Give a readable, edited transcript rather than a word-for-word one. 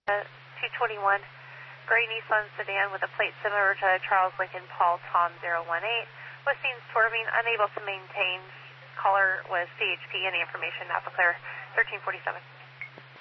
221, gray Nissan sedan with a plate similar to Charles Lincoln Paul Tom 018, was seen swerving, unable to maintain. Caller was CHP. Any information? Alpha Clear 1347.